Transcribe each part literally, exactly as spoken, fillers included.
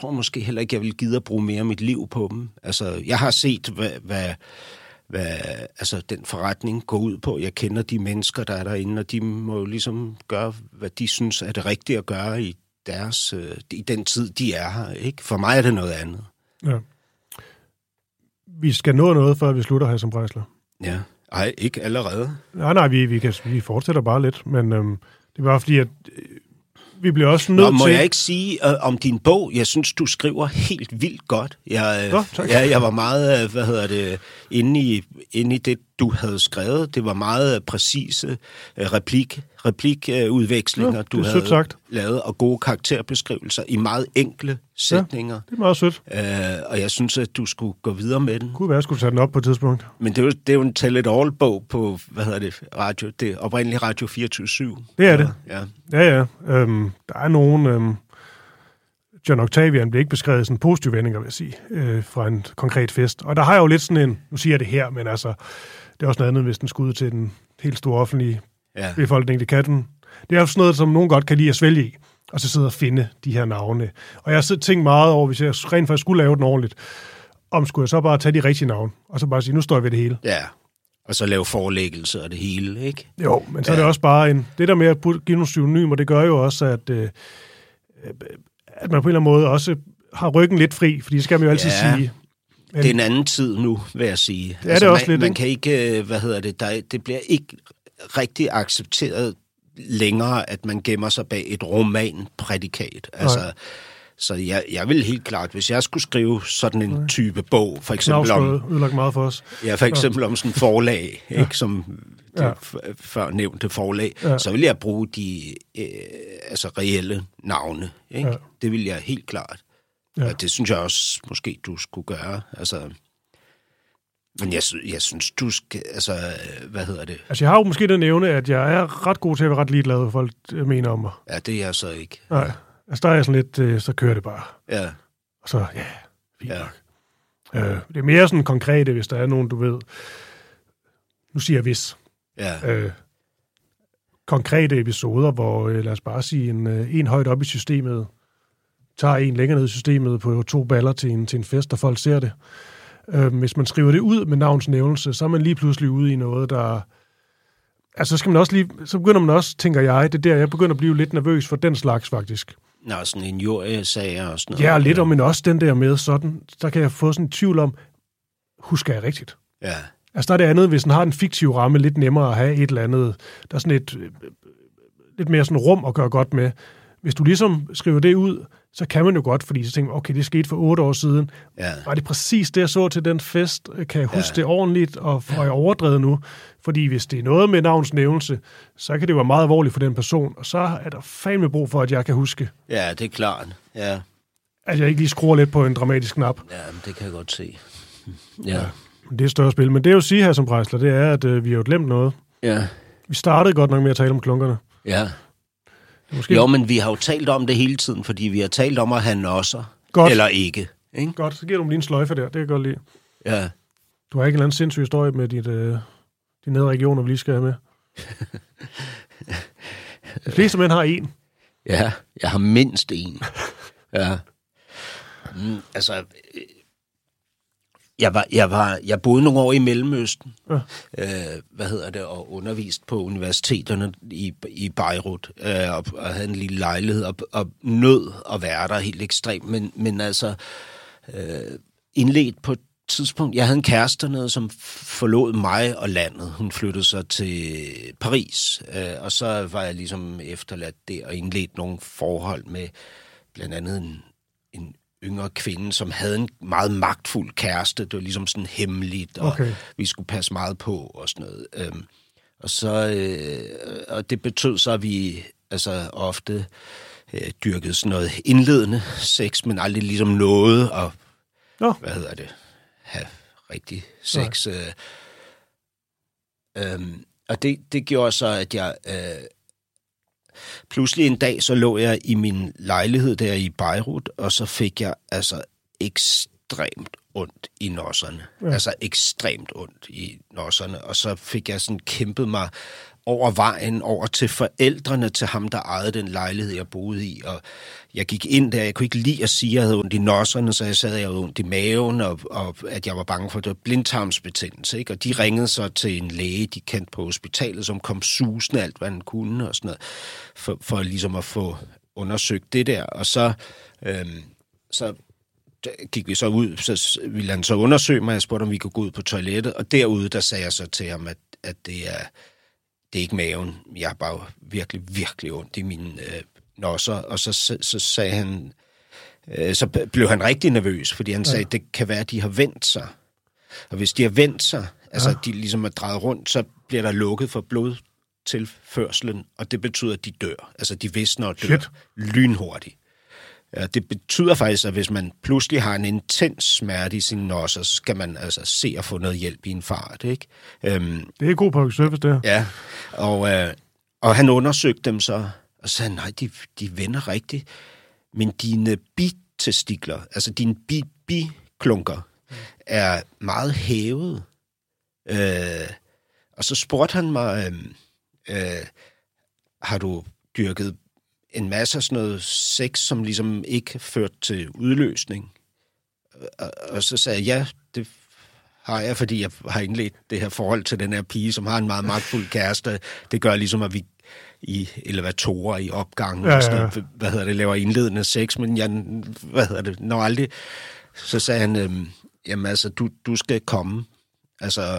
tror måske heller ikke, jeg vil gide at bruge mere af mit liv på dem. Altså, jeg har set, hvad, hvad, hvad altså, den forretning går ud på. Jeg kender de mennesker, der er derinde, og de må jo ligesom gøre, hvad de synes er det rigtige at gøre i deres, øh, i den tid, de er her. Ikke? For mig er det noget andet. Ja. Vi skal nå noget, før vi slutter her som Preisler. Ja. Ej, ikke allerede. Nej, nej, vi, vi, kan, vi fortsætter bare lidt, men øhm, det var fordi, at øh, vi bliver også nødt Nå, må til... jeg ikke sige øh, om din bog? Jeg synes, du skriver helt vildt godt. Jeg, øh, Nå, tak. jeg, jeg var meget, øh, hvad hedder det, inde i, inde i det, du havde skrevet. Det var meget øh, præcise øh, replik, replikudvekslinger, øh, du havde sagt. lavet, og gode karakterbeskrivelser i meget enkle sætninger. Ja, det er meget sødt. Øh, og jeg synes, at du skulle gå videre med den. Kunne være, at jeg skulle tage den op på et tidspunkt. Men det er jo, det er jo en tell-it-all-bog på, hvad hedder det, radio, det oprindelige Radio fireogtyve syv. Det er det. Ja, ja. ja. Øhm, der er nogen... Øhm, John Octavian blev ikke beskrevet sådan positive vendinger, vil jeg sige, øh, fra en konkret fest. Og der har jeg jo lidt sådan en... Nu siger jeg det her, men altså... Det er også noget andet, hvis den skulle ud til den helt store offentlige ja. befolkning. Det kan den. Det er også noget, som nogen godt kan lide at svælge i, og så sidde og finde de her navne. Og jeg har tænkt meget over, hvis jeg rent faktisk skulle lave den ordentligt, om skulle jeg så bare tage de rigtige navne, og så bare sige, nu står jeg ved det hele. Ja, og så lave forelæggelse og det hele, ikke? Jo, men så ja. er det også bare en... Det der med at give nogle synonymer, det gør jo også, at, øh, at man på en eller anden måde også har ryggen lidt fri, fordi det skal man jo altid ja. sige. Men det er en anden tid nu, vil jeg sige. Det er altså, det også man, lidt, man kan ikke, hvad hedder det, der, det bliver ikke rigtig accepteret længere, at man gemmer sig bag et romanprædikat. Altså, så jeg, jeg vil helt klart, hvis jeg skulle skrive sådan en Nej. type bog, for eksempel om... udlagt meget for os. Ja, for eksempel ja. om sådan en forlag, ja. ikke, som det ja. før nævnte forlag, ja. så vil jeg bruge de øh, altså reelle navne. Ikke? Ja. Det vil jeg helt klart. Ja. Og det synes jeg også, måske du skulle gøre. Altså, men jeg, jeg synes, du skal... Altså, hvad hedder det? Altså, jeg har jo måske den evne, at jeg er ret god til at være ret ligeglad, hvad folk mener om mig. Ja, det er jeg så ikke. Nej. Altså, der er jeg sådan lidt... Så kører det bare. Ja. Og så, ja, fint ja. nok. Øh, det er mere sådan konkrete, hvis der er nogen, du ved... Nu siger jeg hvis. Ja. Øh, konkrete episoder, hvor, lad os bare sige, en, en højt op i systemet... tager en længere ned i systemet på to baller til en, til en fest, og folk ser det. Øhm, hvis man skriver det ud med navnsnævnelse, så er man lige pludselig ude i noget, der... Altså, så skal man også lige... Så begynder man også, tænker jeg, det der, jeg begynder at blive lidt nervøs for den slags, faktisk. Nå, sådan en jordsager og sådan noget. Ja, lidt om, men også den der med sådan... Der kan jeg få sådan en tvivl om, husker jeg rigtigt? Ja. Altså, der er det andet, hvis den har en fiktiv ramme, lidt nemmere at have et eller andet... Der er sådan et... Lidt mere sådan rum at gøre godt med. Hvis du ligesom skriver det ud, så kan man jo godt, fordi så tænker man, okay, det skete for otte år siden. Ja. Var det præcis det, jeg så til den fest? Kan jeg huske ja. det ordentligt, og får jeg overdrevet nu? Fordi hvis det er noget med navnsnævnelse, så kan det være meget alvorligt for den person, og så er der fandme brug for, at jeg kan huske. Ja, det er klart. Ja. At jeg ikke lige skruer lidt på en dramatisk knap. Ja, det kan jeg godt se. Ja. ja. Det er et større spil. Men det, jeg vil sige her som Preisler, det er, at øh, vi har jo glemt noget. Ja. Vi startede godt nok med at tale om klunkerne. Ja. Måske... Jo, men vi har jo talt om det hele tiden, fordi vi har talt om at have nosser. Godt. Eller ikke. ikke. Godt, så giver du mig lige en sløjfe der. Det kan jeg godt lide. Ja. Du har ikke en eller anden sindssyg historie med dit, øh, de nedre regioner, vi lige skal have med. De fleste mænd har en. Ja, jeg har mindst en. Ja. Mm, altså... Jeg, var, jeg, var, jeg boede nogle år i Mellemøsten, ja. øh, hvad hedder det, og undervist på universiteterne i, i Beirut, øh, og, og havde en lille lejlighed, og, og nød at være der helt ekstremt, men, men altså øh, indledt på et tidspunkt, jeg havde en kæreste nede, som forlod mig og landet. Hun flyttede så til Paris, øh, og så var jeg ligesom efterladt der og indledt nogle forhold med blandt andet en, en yngre kvinde, som havde en meget magtfuld kæreste. Det var ligesom sådan hemmeligt, og okay. vi skulle passe meget på og sådan noget. Øhm, og så øh, og det betød så, at vi altså ofte øh, dyrkede sådan noget indledende sex, men aldrig ligesom noget at, ja. hvad hedder det, have rigtig sex. Øh, øhm, og det, det gjorde så, at jeg øh, pludselig en dag, så lå jeg i min lejlighed der i Beirut, og så fik jeg altså ekstremt ondt i nosserne. Ja. Altså ekstremt ondt i nosserne. Og så fik jeg sådan kæmpet mig over vejen, over til forældrene til ham, der ejede den lejlighed, jeg boede i. Og jeg gik ind der, jeg kunne ikke lide at sige, at jeg havde ondt i nosserne, så jeg sad, jeg havde ondt i maven, og, og at jeg var bange for, at det var blindtarmsbetændelse. Ikke? Og de ringede så til en læge, de kendte på hospitalet, som kom susende alt, hvad han kunne, og sådan noget, for, for ligesom at få undersøgt det der. Og så, øhm, så gik vi så ud, så ville han så undersøge mig, jeg spurgte, om vi kunne gå ud på toilettet, og derude, der sagde jeg så til ham, at, at det er det er ikke maven, jeg har bare virkelig, virkelig ondt i mine øh, nosser, og så, så, så sagde han, øh, så blev han rigtig nervøs, fordi han ja. sagde, at det kan være, at de har vendt sig, og hvis de har vendt sig, altså ja. de ligesom er drejet rundt, så bliver der lukket for blodtilførslen, og det betyder, at de dør, altså de visner og dør Shit. lynhurtigt. Ja, det betyder faktisk, at hvis man pludselig har en intens smerte i sine nosser, så skal man altså se at få noget hjælp i en fart, ikke? Øhm, det er god public service, det her. Ja, og, øh, og han undersøgte dem så, og sagde, nej, de, de vender rigtigt, men dine bitestikler, altså dine bi, biklunker, mm. er meget hævet. Øh, og så spurgte han mig, øh, øh, har du dyrket en masse af sådan noget sex, som ligesom ikke førte til udløsning. Og, og så sagde jeg, ja, det har jeg, fordi jeg har indledt det her forhold til den her pige, som har en meget magtfuld kæreste. Det gør ligesom, at vi i elevatorer i opgangen, ja, ja, ja. Sådan, hvad hedder det, laver indledende sex, men jeg, hvad hedder det, når aldrig, så sagde han, øhm, jamen altså, du, du skal komme, altså,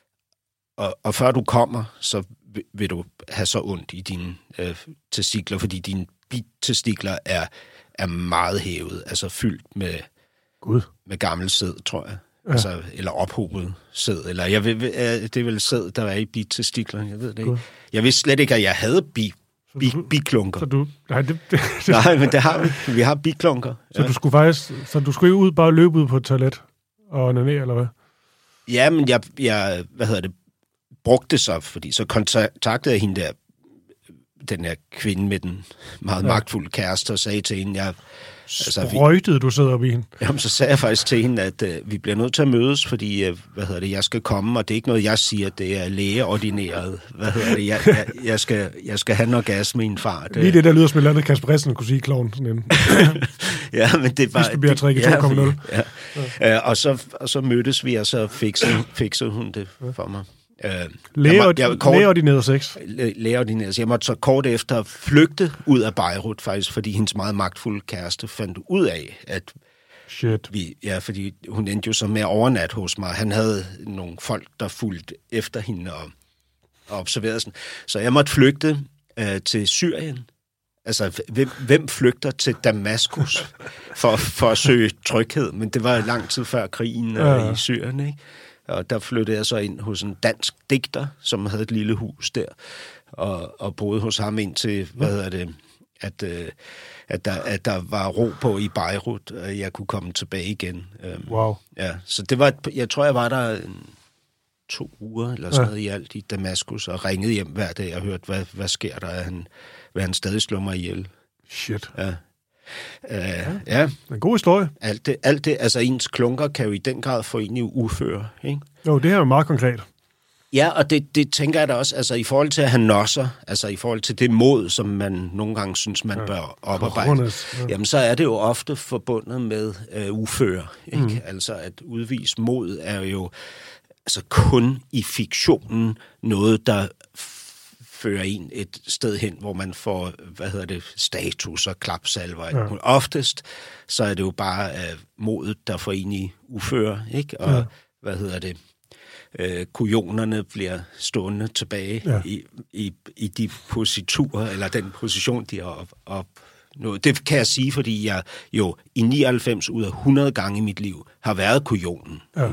og, og før du kommer, så vil du have så ondt i dine øh, testikler, fordi dine testikler er, er meget hævet, altså fyldt med, Gud. med gammel sæd, tror jeg. Ja. Altså, eller ophobet sæd, eller jeg ved, det er vel sæd, der er i bitestiklerne, jeg ved det ikke. God. Jeg vidste slet ikke, at jeg havde bi, bi, du, biklunker. Så du, nej, det, det, nej, men det har vi. Vi har biklunker. Så ja. du skulle faktisk, så du skulle ikke ud, bare løbe ud på et toilet og onanere, eller hvad? Ja, men jeg, jeg, hvad hedder det, brugte det så, fordi så kontaktede jeg hende der, den her kvinde med den meget ja. magtfulde kæreste, og sagde til hende, jeg... Altså, sprøjtede du sidder oppe i hende? Jamen, så sagde jeg faktisk til hende, at uh, vi bliver nødt til at mødes, fordi, uh, hvad hedder det, jeg skal komme, og det er ikke noget, jeg siger, det er lægeordineret. Hvad hedder det, jeg, jeg, jeg, skal, jeg skal have en orgasme i en fart. Lige det, der lyder som et eller andet Kasper Christensen kunne sige, klovn, sådan en. ja, men det var... Hvis det bliver trick i to komma nul. Ja, ja. Uh, og, så, og så mødtes vi, og så fiksede, fiksede hun det for mig. Øh, Lægeordineret sex. Lægeordineret sex. Jeg måtte så kort efter flygte ud af Beirut, faktisk, fordi hendes meget magtfulde kæreste fandt ud af, at Shit. vi... Ja, fordi hun endte jo så med at overnatte hos mig. Han havde nogle folk, der fulgte efter hende og, og observerede sådan. Så jeg måtte flygte øh, til Syrien. Altså, hvem, hvem flygter til Damaskus for, for at søge tryghed? Men det var lang tid før krigen øh, ja. i Syrien, ikke? Og der flyttede jeg så ind hos en dansk digter, som havde et lille hus der, og, og boede hos ham indtil, hvad hedder det, at, øh, at, der, at der var ro på i Beirut, og jeg kunne komme tilbage igen. Wow. Ja, så det var, jeg tror, jeg var der en, to uger eller sådan ja. noget i alt i Damaskus, og ringede hjem hver dag og hørte, hvad, hvad sker der, at han, vil han stadig slå mig ihjel. Shit. Ja. Uh, ja. ja. En god historie. Alt det, alt det, altså ens klunker kan jo i den grad få en i uføre, ikke? Jo, det her er jo meget konkret. Ja, og det, det tænker jeg da også, altså i forhold til at have nosser, altså i forhold til det mod, som man nogle gange synes, man ja. bør oparbejde, ja. jamen så er det jo ofte forbundet med uh, uføre, ikke? Mm. Altså at udvise mod er jo altså kun i fiktionen noget, der fører en et sted hen, hvor man får, hvad hedder det, status og klapsalver. Ja. Oftest, så er det jo bare uh, modet, der får en i uføre, ikke? Og, ja. hvad hedder det, uh, kujonerne bliver stående tilbage ja. i, i, i de positurer, eller den position, de har op, op nået. Det kan jeg sige, fordi jeg jo i nioghalvfems ud af hundrede gange i mit liv har været kujonen. Ja.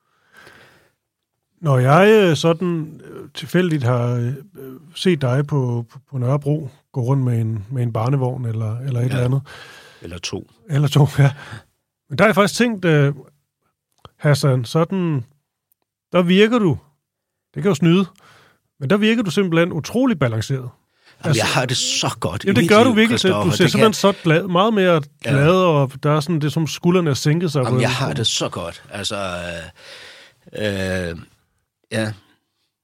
Når jeg sådan tilfældigt har set dig på, på Nørrebro gå rundt med en, med en barnevogn eller, eller et ja. eller andet. Eller to. Eller to, ja. Men der har jeg faktisk tænkt, uh, Hassan, sådan, der virker du, det kan jo snyde, men der virker du simpelthen utrolig balanceret. Jamen, altså, jeg har det så godt. Ja, det gør du virkelig. Du ser simpelthen kan... så glad, meget mere glad, ja. og der er sådan, det er som skuldrene er sænket sig. Jamen, jeg har det så godt. Altså... Øh, øh, Ja.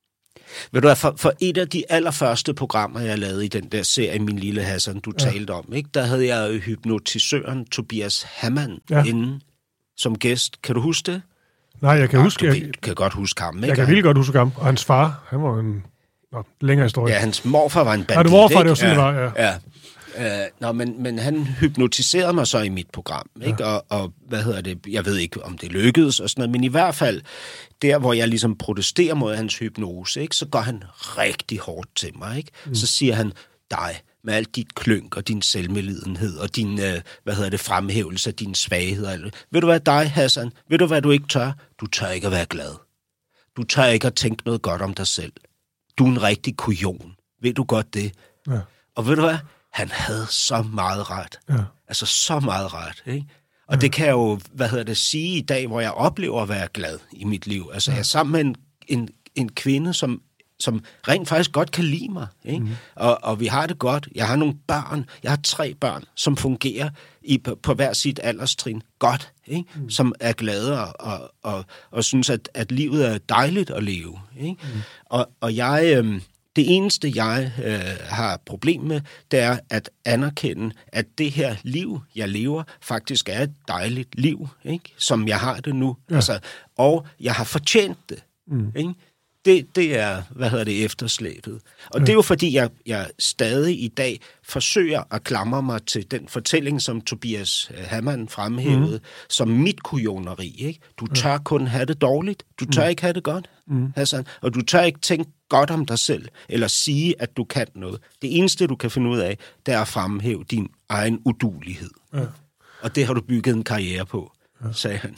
Ved du hvad, for, for et af de allerførste programmer, jeg lavede i den der serie, Min Lille Hassan, du ja. talte om, ikke? Der havde jeg hypnotisøren Tobias Hammann ja. inde som gæst. Kan du huske det? Nej, jeg kan ja, huske... Du jeg, ved, kan godt huske ham, ikke? Jeg kan virkelig godt huske ham. Og hans far, han var en nå, længere historie. Ja, hans morfar var en bandit, ja, det morfar, det var sådan, ja, det var, ja. ja. Uh, nå, men, men han hypnotiserede mig så i mit program, ikke? Ja. Og, og hvad hedder det, jeg ved ikke, om det lykkedes og sådan noget, men i hvert fald, der hvor jeg ligesom protesterer mod hans hypnose, ikke? Så går han rigtig hårdt til mig, ikke? Mm. Så siger han, dig, med alt dit klønk og din selvmedlidenhed og din, øh, hvad hedder det, fremhævelse af dine svagheder. Ved du hvad, dig, Hassan? Ved du hvad, du ikke tør? Du tør ikke at være glad. Du tør ikke at tænke noget godt om dig selv. Du er en rigtig kujon. Ved du godt det? Ja. Og ved du hvad? Han havde så meget ret. Ja. Altså så meget ret, ikke? Og ja. det kan jeg jo, hvad hedder det, sige i dag, hvor jeg oplever at være glad i mit liv. Altså ja. jeg er sammen med en, en, en kvinde, som som rent faktisk godt kan lide mig. Ikke? Mm. Og, og vi har det godt. Jeg har nogle børn. Jeg har tre børn, som fungerer i, på, på hver sit alderstrin godt. Ikke? Mm. Som er glade og, og, og, og synes, at, at livet er dejligt at leve. Ikke? Mm. Og, og jeg, øh, det eneste, jeg øh, har problem med, det er at anerkende, at det her liv, jeg lever, faktisk er et dejligt liv, ikke? Som jeg har det nu. Ja. Altså, og jeg har fortjent det. Mm. Ikke? Det, det er, hvad hedder det, efterslæbet. Og ja. det er jo fordi, jeg, jeg stadig i dag forsøger at klamre mig til den fortælling, som Tobias Hammann fremhævede, mm. som mit kujoneri. Ikke? Du tør ja. kun have det dårligt. Du tør mm. ikke have det godt, mm. Hassan. Og du tør ikke tænke godt om dig selv, eller sige, at du kan noget. Det eneste, du kan finde ud af, det er at fremhæve din egen uduelighed. Ja. Og det har du bygget en karriere på, ja. sagde han.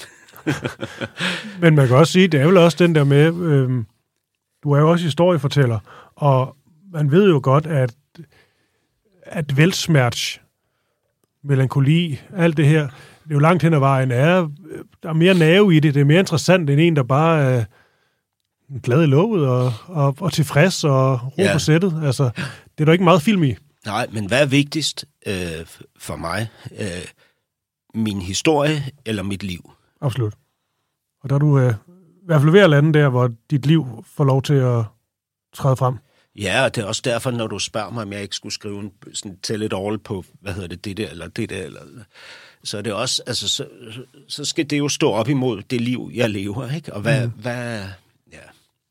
Men man kan også sige, det er vel også den der med... Øh... Du er jo også historiefortæller, og man ved jo godt, at, at velsmerts, melankoli, alt det her, det er jo langt hen ad vejen, er, der er mere nerve i det, det er mere interessant end en, der bare er glad i lovet og, og, og tilfreds og ro ja. på sættet. Altså, det er der ikke meget film i. Nej, men hvad er vigtigst øh, for mig? Øh, min historie eller mit liv? Absolut. Og der er du... Øh, I hvert fald ved at lande der, hvor dit liv får lov til at træde frem. Ja, og det er også derfor, når du spørger mig, om jeg ikke skulle skrive en sådan, tell it all på, hvad hedder det, det der, eller det der, eller, så er det også, altså, så, så skal det jo stå op imod det liv, jeg lever, ikke? Og hvad, mm. hvad ja.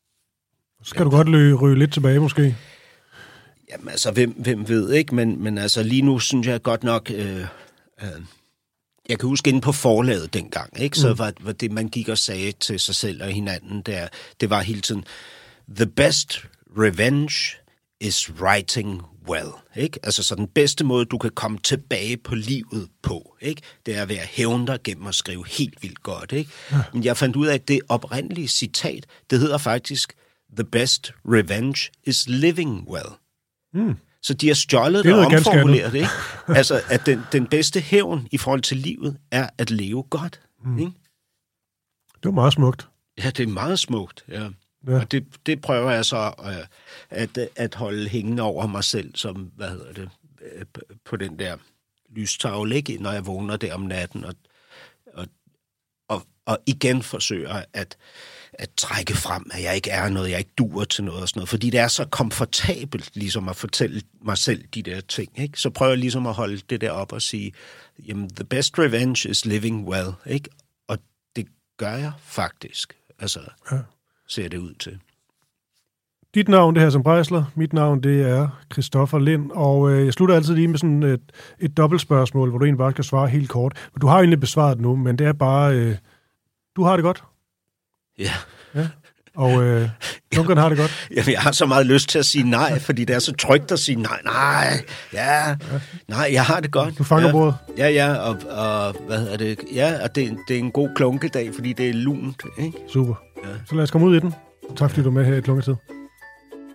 Skal du godt løbe, ryge lidt tilbage, måske? Jamen, altså, hvem, hvem ved, ikke? Men, men altså, lige nu synes jeg godt nok... Øh, øh, Jeg kan huske inde på forlaget dengang, ikke? Så var, var det, man gik og sagde til sig selv og hinanden, der, det var hele tiden, the best revenge is writing well, ikke? Altså så den bedste måde, du kan komme tilbage på livet på, ikke? Det er ved at hævne dig gennem at skrive helt vildt godt, ikke? Ja. Men jeg fandt ud af, at det oprindelige citat, det hedder faktisk, the best revenge is living well. Mm. Så de har stjålet det og omformuleret det, ikke? Altså, at den, den bedste hævn i forhold til livet er at leve godt, mm. ikke? Det var meget smukt. Ja, det er meget smukt, ja. ja. Og det, det prøver jeg så uh, at, at holde hængende over mig selv, som, hvad hedder det, på den der lystavle, ikke? Når jeg vågner der om natten, og, og, og, og igen forsøger at at trække frem, at jeg ikke er noget, jeg ikke duer til noget og sådan noget, fordi det er så komfortabelt ligesom at fortælle mig selv de der ting, ikke? Så prøver jeg ligesom at holde det der op og sige, jamen, the best revenge is living well, ikke? Og det gør jeg faktisk, altså, ja. ser det ud til. Dit navn, det her som Preisler, mit navn, det er Christoffer Lind, og øh, jeg slutter altid lige med sådan et, et dobbeltspørgsmål, hvor du egentlig bare skal svare helt kort. Du har jo egentlig besvaret det nu, men det er bare, øh, du har det godt? Ja. ja. Og øh, Duncan har det godt? Jamen, jeg har så meget lyst til at sige nej, fordi det er så trygt at sige nej, nej, ja, ja. nej, jeg har det godt. Du fanger ja. bordet? Ja, ja, og, og hvad hedder det? Ja, og det, det er en god klunkedag, fordi det er lunt, ikke? Super. Ja. Så lad os komme ud i den. Tak fordi du er med her i Klunketid.